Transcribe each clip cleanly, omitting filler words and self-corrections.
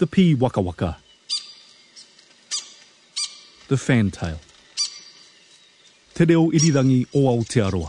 The pea waka waka. The fantail. Te reo irirangi o Aotearoa.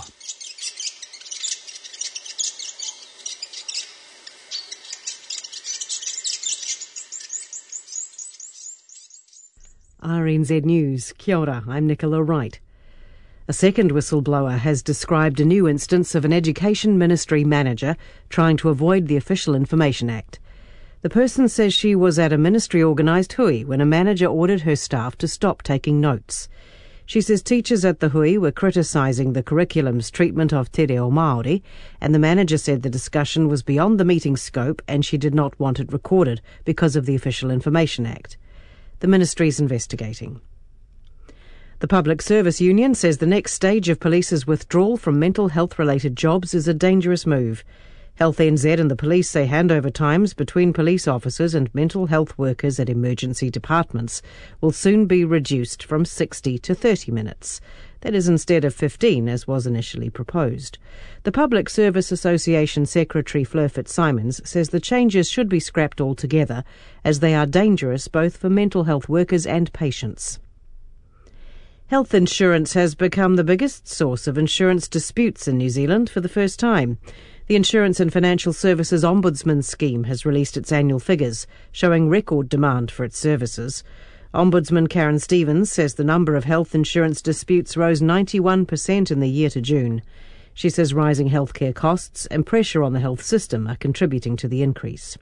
RNZ News. Kia ora, I'm Nicola Wright. A second whistleblower has described a new instance of an Education Ministry manager trying to avoid the Official Information Act. The person says she was at a ministry-organised hui when a manager ordered her staff to stop taking notes. She says teachers at the hui were criticising the curriculum's treatment of te reo Māori, and the manager said the discussion was beyond the meeting scope and she did not want it recorded because of the Official Information Act. The ministry is investigating. The Public Service Union says the next stage of police's withdrawal from mental health-related jobs is a dangerous move. Health NZ and the police say handover times between police officers and mental health workers at emergency departments will soon be reduced from 60 to 30 minutes. That is instead of 15, as was initially proposed. The Public Service Association Secretary Fleur Fitzsimons says the changes should be scrapped altogether, as they are dangerous both for mental health workers and patients. Health insurance has become the biggest source of insurance disputes in New Zealand for the first time. The Insurance and Financial Services Ombudsman Scheme has released its annual figures, showing record demand for its services. Ombudsman Karen Stevens says the number of health insurance disputes rose 91% in the year to June. She says rising healthcare costs and pressure on the health system are contributing to the increase.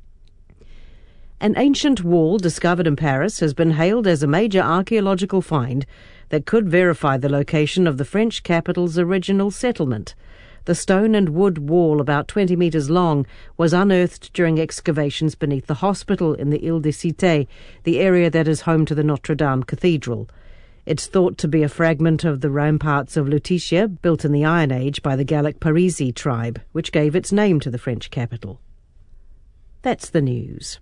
An ancient wall discovered in Paris has been hailed as a major archaeological find that could verify the location of the French capital's original settlement. The stone and wood wall, about 20 metres long, was unearthed during excavations beneath the hospital in the Ile-de-Cité, the area that is home to the Notre Dame Cathedral. It's thought to be a fragment of the ramparts of Lutetia, built in the Iron Age by the Gallic Parisi tribe, which gave its name to the French capital. That's the news.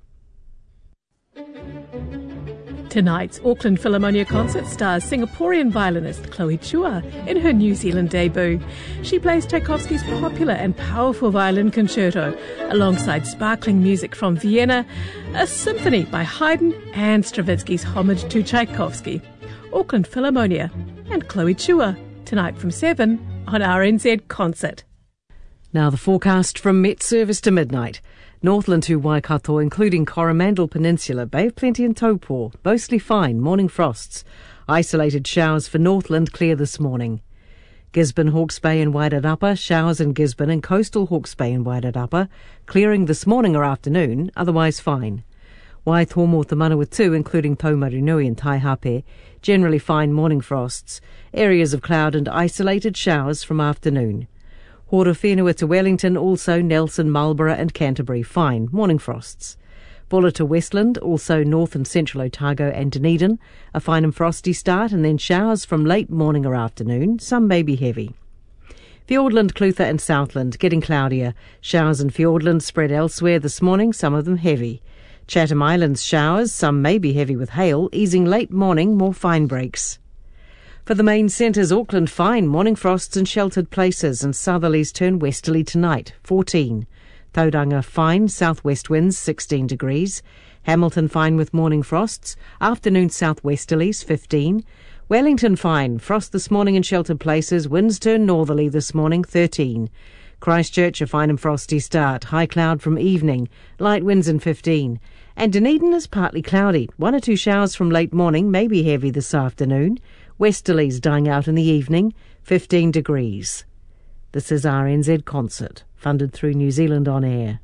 Tonight's Auckland Philharmonia concert stars Singaporean violinist Chloe Chua in her New Zealand debut. She plays Tchaikovsky's popular and powerful violin concerto alongside sparkling music from Vienna, a symphony by Haydn and Stravinsky's homage to Tchaikovsky. Auckland Philharmonia and Chloe Chua tonight from 7 on RNZ Concert. Now the forecast from Met Service to midnight. Northland to Waikato, including Coromandel Peninsula, Bay of Plenty and Taupo, mostly fine, morning frosts. Isolated showers for Northland, clear this morning. Gisborne, Hawke's Bay and Wairarapa, showers in Gisborne and coastal Hawke's Bay and Wairarapa, clearing this morning or afternoon, otherwise fine. Waitomo to Manawatu, including Taumarinui and Taihape, generally fine morning frosts. Areas of cloud and isolated showers from afternoon. Horowhenua to Wellington, also Nelson, Marlborough and Canterbury, fine, morning frosts. Bulla to Westland, also North and Central Otago and Dunedin, a fine and frosty start and then showers from late morning or afternoon, some may be heavy. Fiordland, Clutha and Southland, getting cloudier. Showers in Fiordland spread elsewhere this morning, some of them heavy. Chatham Islands showers, some may be heavy with hail, easing late morning, more fine breaks. For the main centres, Auckland fine, morning frosts in sheltered places and southerlies turn westerly tonight, 14. Tauranga fine, southwest winds, 16 degrees. Hamilton fine with morning frosts, afternoon southwesterlies, 15. Wellington fine, frost this morning in sheltered places, winds turn northerly this morning, 13. Christchurch a fine and frosty start, high cloud from evening, light winds in 15. And Dunedin is partly cloudy, 1 or 2 showers from late morning, may be heavy this afternoon. Westerlies dying out in the evening, 15 degrees. This is RNZ Concert, funded through New Zealand On Air.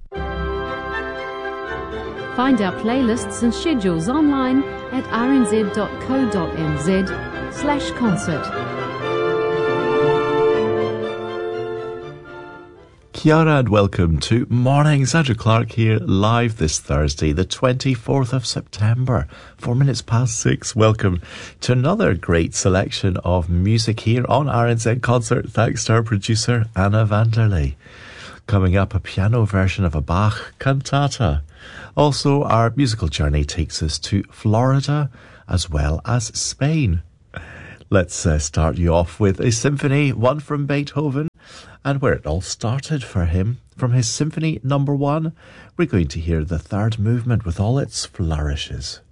Find our playlists and schedules online at rnz.co.nz/concert. Kia ora and welcome to Mornings. Andrew Clark here, live this Thursday, the 24th of September, 4 minutes past 6. Welcome to another great selection of music here on RNZ Concert, thanks to our producer, Anna Vanderlei. Coming up, a piano version of a Bach cantata. Also, our musical journey takes us to Florida as well as Spain. Let's start you off with a symphony, one from Beethoven, and where it all started for him From his Symphony No. 1, we're going to hear the third movement with all its flourishes.